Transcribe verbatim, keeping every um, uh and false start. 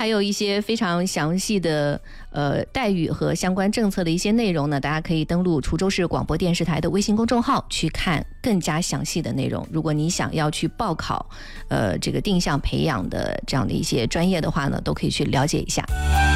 还有一些非常详细的呃待遇和相关政策的一些内容呢，大家可以登录滁州市广播电视台的微信公众号去看更加详细的内容。如果你想要去报考呃这个定向培养的这样的一些专业的话呢，都可以去了解一下。